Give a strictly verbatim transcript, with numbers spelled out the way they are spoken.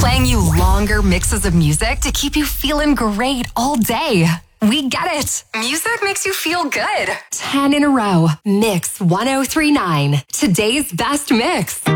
playing you longer mixes of music to keep you feeling great all day. We get it. Music makes you feel good. ten in a row. Mix one oh three point nine. Today's best mix.